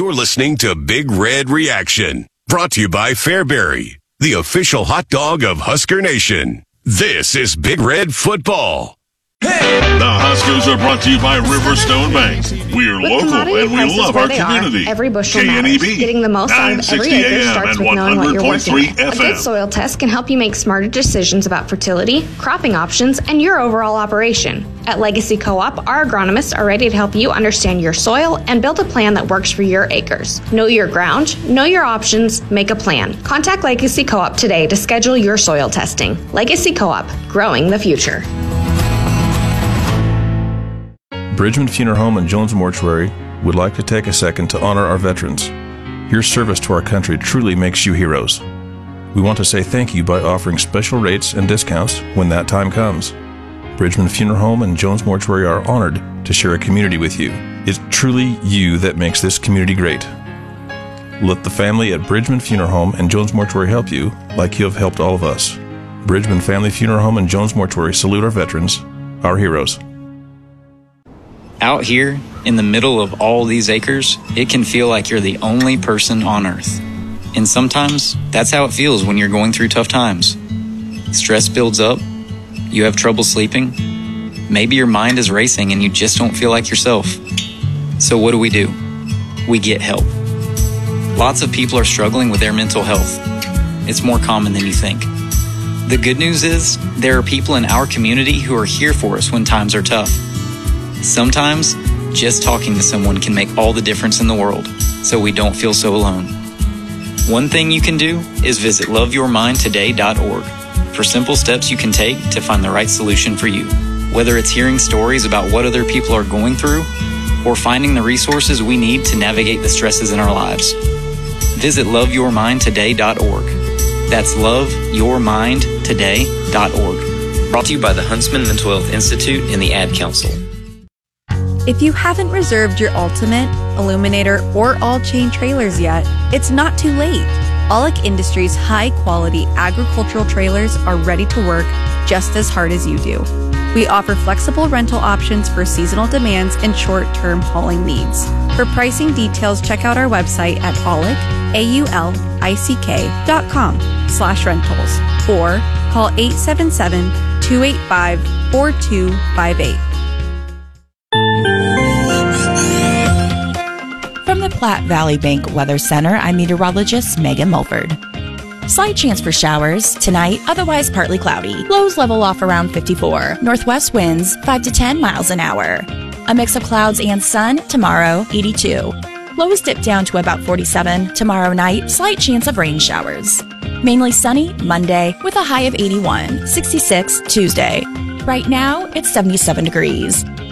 You're listening to Big Red Reaction, brought to you by Fairbury, the official hot dog of Husker Nation. This is Big Red Football. Hey! The Huskers are brought to you by Riverstone Bank. We're local and we love our community. Every bushel matters. Getting the most out of every acre starts with knowing what you're working with. A good soil test can help you make smarter decisions about fertility, cropping options, and your overall operation. At Legacy Co-op, our agronomists are ready to help you understand your soil and build a plan that works for your acres. Know your ground, know your options, make a plan. Contact Legacy Co-op today to schedule your soil testing. Legacy Co-op, growing the future. Bridgman Funeral Home and Jones Mortuary would like to take a second to honor our veterans. Your service to our country truly makes you heroes. We want to say thank you by offering special rates and discounts when that time comes. Bridgman Funeral Home and Jones Mortuary are honored to share a community with you. It's truly you that makes this community great. Let the family at Bridgman Funeral Home and Jones Mortuary help you like you have helped all of us. Bridgman Family Funeral Home and Jones Mortuary salute our veterans, our heroes. Out here, in the middle of all these acres, it can feel like you're the only person on Earth. And sometimes, that's how it feels when you're going through tough times. Stress builds up, you have trouble sleeping, maybe your mind is racing and you just don't feel like yourself. So what do? We get help. Lots of people are struggling with their mental health. It's more common than you think. The good news is, there are people in our community who are here for us when times are tough. Sometimes, just talking to someone can make all the difference in the world, so we don't feel so alone. One thing you can do is visit loveyourmindtoday.org for simple steps you can take to find the right solution for you. Whether it's hearing stories about what other people are going through, or finding the resources we need to navigate the stresses in our lives. Visit loveyourmindtoday.org. That's loveyourmindtoday.org. Brought to you by the Huntsman Mental Health Institute and the Ad Council. If you haven't reserved your Ultimate, Illuminator, or all-chain trailers yet, it's not too late. Aulick Industries' high-quality agricultural trailers are ready to work just as hard as you do. We offer flexible rental options for seasonal demands and short-term hauling needs. For pricing details, check out our website at aulick.com/rentals or call 877-285-4258. From the Platte Valley Bank Weather Center, I'm meteorologist Megan Mulford. Slight chance for showers tonight, otherwise partly cloudy. Lows level off around 54. Northwest winds 5 to 10 miles an hour. A mix of clouds and sun tomorrow, 82. Lows dip down to about 47. Tomorrow night, slight chance of rain showers. Mainly sunny Monday with a high of 81. 66 Tuesday. Right now, it's 77 degrees.